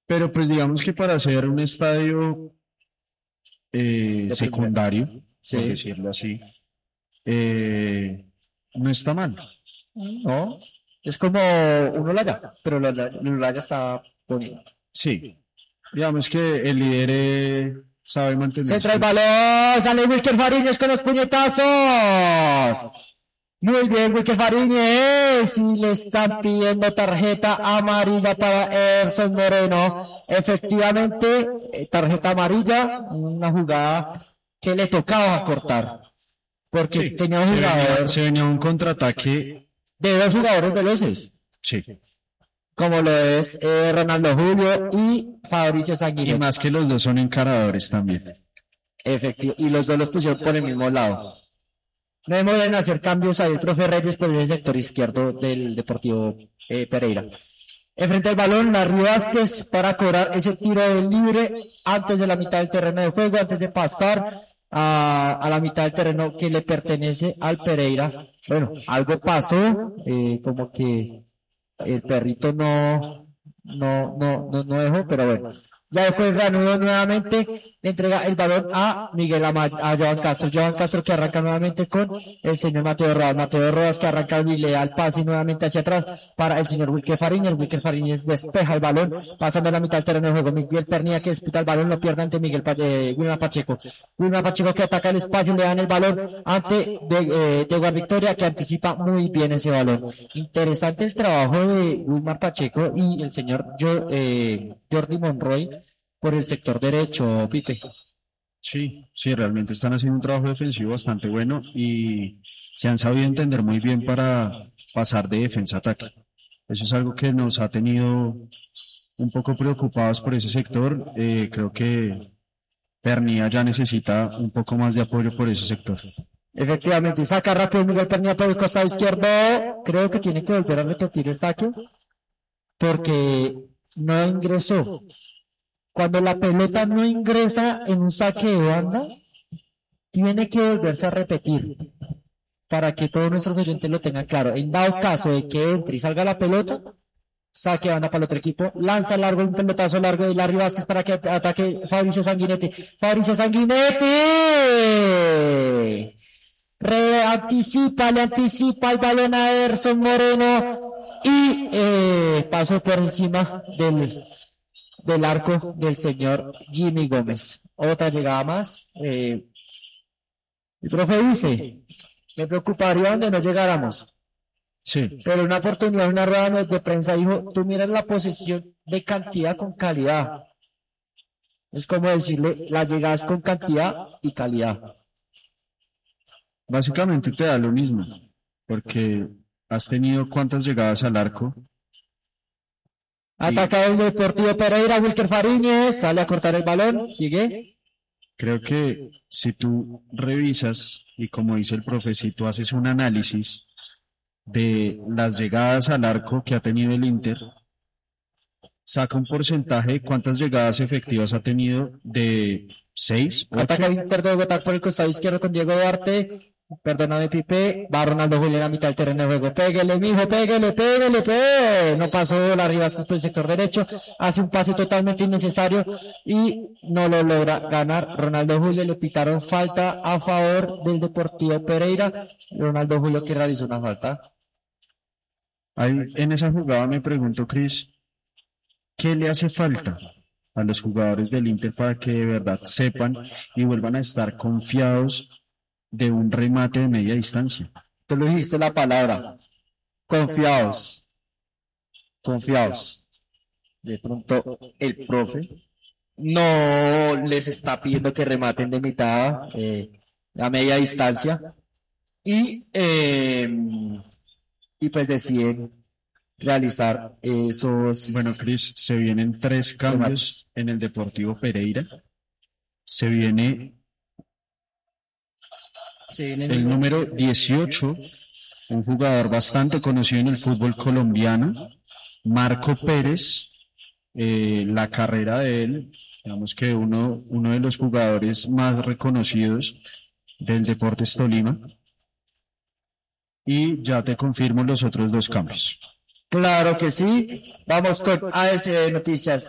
Pero pues digamos que para hacer un estadio De primera. secundario, por Sí. decirlo así, eh, no está mal. No, es como un Olaya, pero el Olaya está bonito. Sí, digamos que el líder sabe mantener Centra el su... balón, sale Wilker Fariñez con los puñetazos. Muy bien, Wilker Fariñez. Y le están pidiendo tarjeta amarilla para Erson Moreno. Efectivamente, tarjeta amarilla, una jugada que le tocaba cortar. Porque Sí, tenía un jugador se venía un contraataque. de dos jugadores veloces, Sí, como lo es Ronaldo Julio y Fabricio y Sanguinetti. más que los dos son encaradores también. Efectivo, y los dos los pusieron por el mismo lado. No deben hacer cambios ahí el profe Reyes por el sector izquierdo del Deportivo Pereira. Enfrente al balón, Larry Vázquez para cobrar ese tiro de libre antes de la mitad del terreno de juego, antes de pasar a la mitad del terreno que le pertenece al Pereira. Bueno, algo pasó, como que el perrito no dejó, pero bueno. Ya después reanudo nuevamente, le entrega el balón a a Joan Castro. Joan Castro que arranca nuevamente con el señor Mateo Rodas. Mateo Rodas que arranca y le da el pase nuevamente hacia atrás para el señor Wilker Fariñez. Wilker Fariñez despeja el balón, pasando a la mitad del terreno de juego. Miguel Pernía que disputa el balón, lo pierde ante Wilmar Pacheco. Wilmar Pacheco que ataca el espacio, le dan el balón ante de Victoria que anticipa muy bien ese balón. Interesante el trabajo de Wilmar Pacheco y el señor Jordi Monroy por el sector derecho, Pipe. Sí, sí, realmente están haciendo un trabajo defensivo bastante bueno y se han sabido entender muy bien para pasar de defensa a ataque. Eso es algo que nos ha tenido un poco preocupados por ese sector. Creo que Pernía ya necesita un poco más de apoyo por ese sector. Efectivamente, saca rápido Miguel Pernilla por el costado izquierdo. Creo que tiene que volver a repetir el saque porque no ingresó. Cuando la pelota no ingresa en un saque de banda, tiene que volverse a repetir para que todos nuestros oyentes lo tengan claro. En dado caso de que entre y salga la pelota, saque de banda para el otro equipo, lanza largo, un pelotazo largo de Larry Vázquez para que ataque Fabricio Sanguinetti. Fabricio Sanguinetti le anticipa el balón a Erson Moreno y pasó por encima del arco del señor Jimmy Gómez. Otra llegada más. El profe dice, me preocuparía donde no llegáramos. Sí, Pero una oportunidad, una rueda de prensa dijo, tú miras la posesión de cantidad con calidad. Es como decirle, las llegadas con cantidad y calidad. básicamente te da lo mismo, porque has tenido cuántas llegadas al arco. Ataca el Deportivo Pereira, Wilker Fariñez, sale a cortar el balón, sigue. Creo que si tú revisas y como dice el profe, si tú haces un análisis de las llegadas al arco que ha tenido el Inter, saca un porcentaje de cuántas llegadas efectivas ha tenido de 6, 8. Ataca el Inter de Bogotá por el costado izquierdo con Diego Duarte. Perdóname, Pipe. Va Ronaldo Julio en la mitad del terreno de juego. Pégale, mijo, pégale. No pasó la Rivas por el sector derecho. Hace un pase totalmente innecesario y no lo logra ganar. Ronaldo Julio le pitaron falta a favor del Deportivo Pereira. Ronaldo Julio que realizó una falta. Ahí, en esa jugada me pregunto, Cris, ¿qué le hace falta a los jugadores del Inter para que de verdad sepan y vuelvan a estar confiados de un remate de media distancia? Tú lo dijiste la palabra. Confiados. Confiados. De pronto el profe no les está pidiendo que rematen de mitad a media distancia y pues deciden realizar esos. Bueno, Cris, se vienen 3 cambios en el Deportivo Pereira. Se viene el número 18, un jugador bastante conocido en el fútbol colombiano, Marco Pérez. La carrera de él, digamos que uno de los jugadores más reconocidos del Deportes Tolima. Y ya te confirmo los otros 2 cambios. Claro que sí. Vamos con AS Noticias.